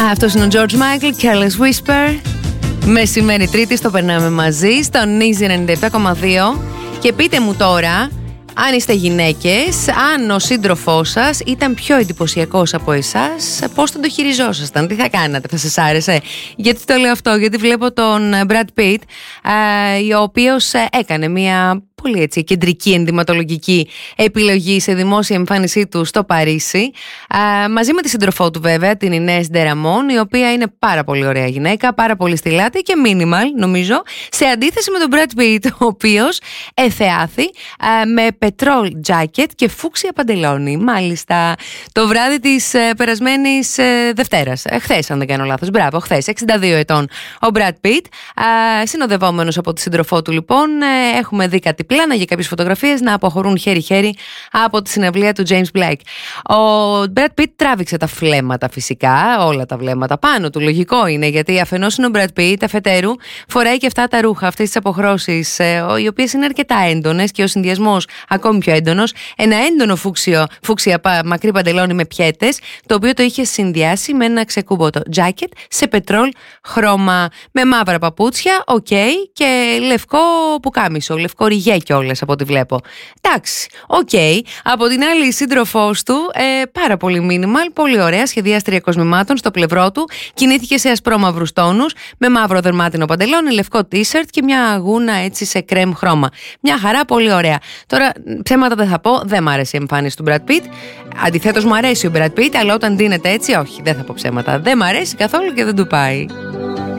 Αυτός είναι ο George Michael, Careless Whisper. Μεσημέρι Τρίτη, το περνάμε μαζί στον Easy 97,2. Και πείτε μου τώρα, αν είστε γυναίκες, αν ο σύντροφός σας ήταν πιο εντυπωσιακός από εσάς, πώς θα το χειριζόσασταν, τι θα κάνατε, θα σας άρεσε? Γιατί το λέω αυτό? Γιατί βλέπω τον Brad Pitt, ο οποίος έκανε μια πολύ έτσι κεντρική ενδυματολογική επιλογή σε δημόσια εμφάνισή του στο Παρίσι, μαζί με τη σύντροφό του βέβαια, την Ινές ντε Ραμόν, η οποία είναι πάρα πολύ ωραία γυναίκα, πάρα πολύ στιλάτη και minimal νομίζω, σε αντίθεση με τον Brad Pitt, ο οποίος εθεάθη με πετρόλ τζάκετ και φούξια παντελόνι. Μάλιστα, το βράδυ της περασμένης Δευτέρας, χθες αν δεν κάνω λάθος, μπράβο, χθες, 62 ετών ο Brad Pitt, συνοδευόμενος από τη σύντροφό του λοιπόν, έχουμε δει κάτι πλάνα για κάποιες φωτογραφίες να αποχωρούν χέρι-χέρι από τη συναυλία του James Blake. Ο Brad Pitt τράβηξε τα φλέμματα φυσικά, όλα τα βλέμματα πάνω του, λογικό είναι, γιατί αφενός είναι ο Brad Pitt, αφετέρου φοράει και αυτά τα ρούχα, αυτές τις αποχρώσεις, οι οποίες είναι αρκετά έντονες και ο συνδυασμός ακόμη πιο έντονος, ένα έντονο φούξια μακρύ παντελόνι με πιέτες, το οποίο το είχε συνδυάσει με ένα ξεκούμποτο τζάκετ σε πετρόλ χρώμα, με μαύρα παπούτσια, και λευκό πουκάμισο, λευκό ριγέ κιόλας από ό,τι βλέπω. Εντάξει, Από την άλλη, η σύντροφός του, πάρα πολύ minimal, πολύ ωραία, σχεδίαστρια κοσμημάτων στο πλευρό του, κινήθηκε σε ασπρόμαυρους τόνους, με μαύρο δερμάτινο παντελόνι, λευκό t-shirt και μια αγούνα έτσι σε κρέμ χρώμα. Μια χαρά, πολύ ωραία. Τώρα, ψέματα δεν θα πω, δεν μ' άρεσε η εμφάνιση του Brad Pitt. Αντιθέτως, μου αρέσει ο Brad Pitt, αλλά όταν ντύνεται έτσι, όχι, δεν θα πω ψέματα. Δεν μ' αρέσει καθόλου και δεν του πάει.